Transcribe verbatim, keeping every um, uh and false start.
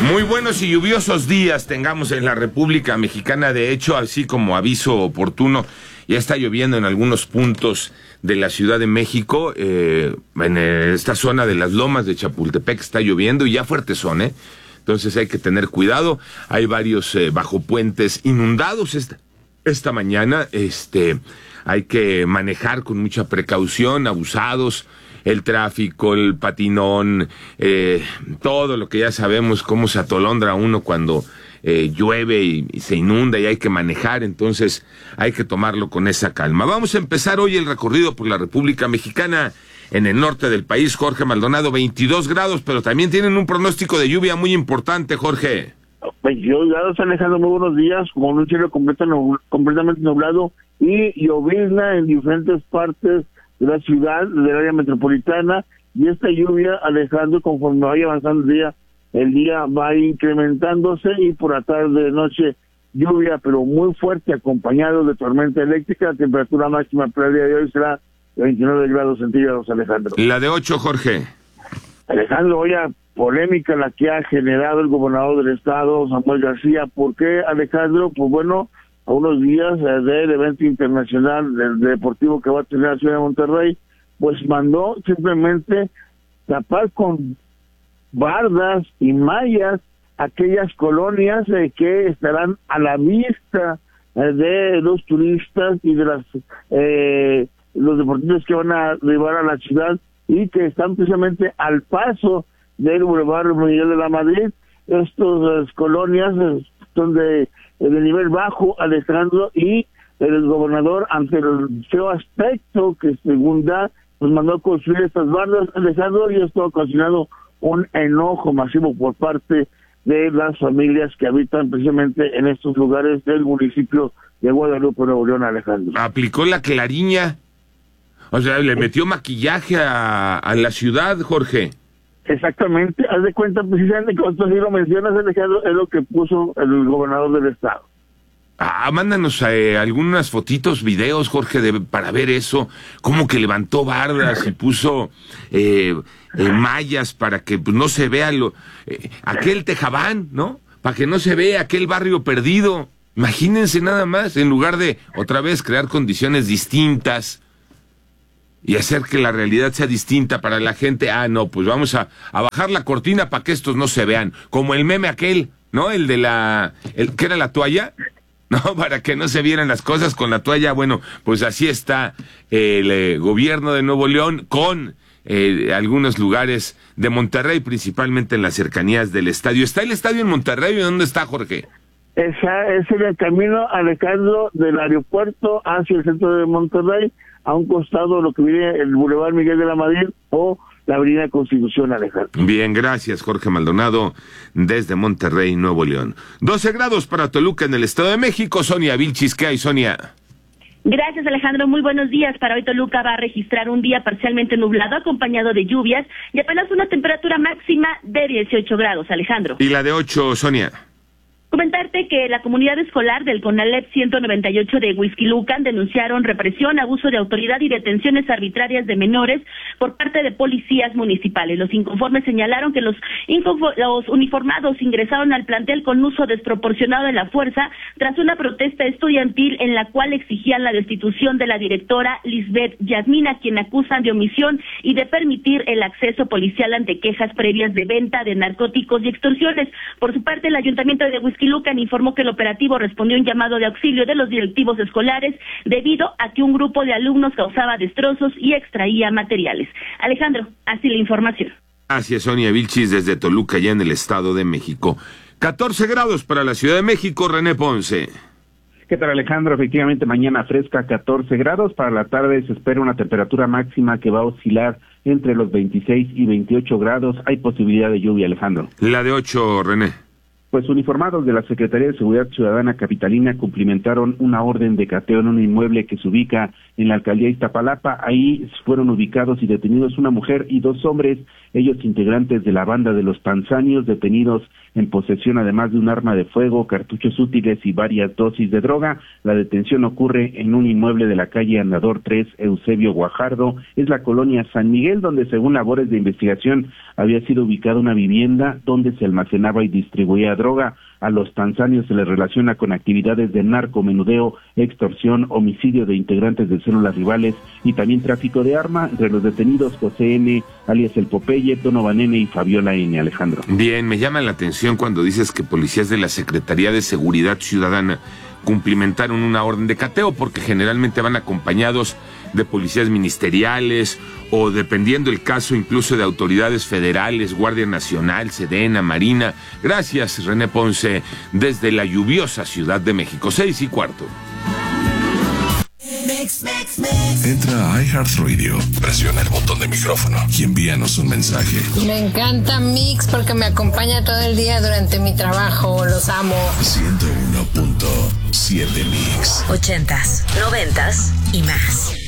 Muy buenos y lluviosos días tengamos en la República Mexicana. De hecho, así como aviso oportuno, ya está lloviendo en algunos puntos de la Ciudad de México. Eh, en esta zona de las Lomas de Chapultepec está lloviendo y ya fuertezón, ¿eh? Entonces hay que tener cuidado. Hay varios eh, bajopuentes inundados esta, esta mañana. Este, hay que manejar con mucha precaución, abusados. El tráfico, el patinón, eh, todo lo que ya sabemos, cómo se atolondra uno cuando eh, llueve y, y se inunda y hay que manejar, entonces hay que tomarlo con esa calma. Vamos a empezar hoy el recorrido por la República Mexicana. En el norte del país, Jorge Maldonado, veintidós grados, pero también tienen un pronóstico de lluvia muy importante, Jorge. veintidós grados, Alejandro, muy buenos días, con un cielo completo, completamente nublado y llovizna en diferentes partes de la ciudad, del área metropolitana, y esta lluvia, Alejandro, conforme vaya avanzando el día, el día va incrementándose, y por la tarde, noche, lluvia, pero muy fuerte, acompañado de tormenta eléctrica. La temperatura máxima para el día de hoy será de veintinueve grados centígrados, Alejandro. La de ocho, Jorge. Alejandro, vaya polémica la que ha generado el gobernador del estado, Samuel García. ¿Por qué, Alejandro? Pues bueno, a unos días eh, del evento internacional del deportivo que va a tener la ciudad de Monterrey, pues mandó simplemente tapar con bardas y mallas aquellas colonias eh, que estarán a la vista eh, de los turistas y de las eh, los deportistas que van a arribar a la ciudad y que están precisamente al paso del Boulevard Miguel de la Madrid. Estas eh, colonias eh, son de de nivel bajo, Alejandro, y el gobernador, ante el feo aspecto que según da, pues mandó a construir estas bardas, Alejandro, y esto ha ocasionado un enojo masivo por parte de las familias que habitan precisamente en estos lugares del municipio de Guadalupe, Nuevo León, Alejandro. Aplicó la Clariña, o sea, le metió maquillaje a, a la ciudad, Jorge. Exactamente, haz de cuenta precisamente, como tú así lo mencionas, Alejandro, es lo que puso el gobernador del estado. Ah, mándanos eh, algunas fotitos, videos, Jorge, de, para ver eso, cómo que levantó bardas y puso eh, eh, mallas para que pues, no se vea lo, eh, aquel Tejabán, ¿no? Para que no se vea aquel barrio perdido. Imagínense nada más, en lugar de otra vez crear condiciones distintas y hacer que la realidad sea distinta para la gente. Ah, no, pues vamos a, a bajar la cortina para que estos no se vean. Como el meme aquel, ¿no? El de la... El, ¿qué era la toalla? No, para que no se vieran las cosas con la toalla. Bueno, pues así está el eh, gobierno de Nuevo León con eh, algunos lugares de Monterrey, principalmente en las cercanías del estadio. ¿Está el estadio en Monterrey o dónde está, Jorge? Esa es el camino, Alejandro, del aeropuerto hacia el centro de Monterrey, a un costado de lo que viene el Boulevard Miguel de la Madrid o la Avenida Constitución, Alejandro. Bien, gracias, Jorge Maldonado, desde Monterrey, Nuevo León. doce grados para Toluca en el Estado de México. Sonia Vilchis, ¿qué hay, Sonia? Gracias, Alejandro. Muy buenos días. Para hoy Toluca va a registrar un día parcialmente nublado acompañado de lluvias y apenas una temperatura máxima de dieciocho grados, Alejandro. ¿Y la de ocho, Sonia? Comentarte que la comunidad escolar del CONALEP ciento noventa y ocho de Huixquilucan denunciaron represión, abuso de autoridad y detenciones arbitrarias de menores por parte de policías municipales. Los inconformes señalaron que los, los uniformados ingresaron al plantel con uso desproporcionado de la fuerza tras una protesta estudiantil en la cual exigían la destitución de la directora Lisbeth Yasmina, quien acusan de omisión y de permitir el acceso policial ante quejas previas de venta de narcóticos y extorsiones. Por su parte, el ayuntamiento de Huixquilucan Lucan informó que el operativo respondió a un llamado de auxilio de los directivos escolares debido a que un grupo de alumnos causaba destrozos y extraía materiales. Alejandro, así la información. Gracias, Sonia Vilchis, desde Toluca, ya en el Estado de México. catorce grados para la Ciudad de México, René Ponce. ¿Qué tal, Alejandro? Efectivamente, mañana fresca, catorce grados. Para la tarde se espera una temperatura máxima que va a oscilar entre los veintiséis y veintiocho grados. Hay posibilidad de lluvia, Alejandro. La de ocho, René. Pues uniformados de la Secretaría de Seguridad Ciudadana capitalina cumplimentaron una orden de cateo en un inmueble que se ubica en la alcaldía de Iztapalapa. Ahí fueron ubicados y detenidos una mujer y dos hombres ellos integrantes de la banda de los Tanzanios, detenidos en posesión además de un arma de fuego, cartuchos útiles y varias dosis de droga. La detención ocurre en un inmueble de la calle Andador tres, Eusebio Guajardo, es la colonia San Miguel, donde según labores de investigación había sido ubicada una vivienda donde se almacenaba y distribuía droga. A los tanzanios se les relaciona con actividades de narcomenudeo, extorsión, homicidio de integrantes de células rivales y también tráfico de arma. Entre los detenidos, José N., alias El Popeye, Donovan N. y Fabiola N., Alejandro. Bien, me llama la atención cuando dices que policías de la Secretaría de Seguridad Ciudadana cumplimentaron una orden de cateo, porque generalmente van acompañados de policías ministeriales o, dependiendo el caso, incluso de autoridades federales, Guardia Nacional, Sedena, Marina. Gracias, René Ponce, desde la lluviosa Ciudad de México. Seis y cuarto. Entra a iHeartRadio, presiona el botón de micrófono y envíanos un mensaje. Me encanta Mix porque me acompaña todo el día durante mi trabajo. Los amo. ciento uno punto siete Mix. Ochentas, noventas y más.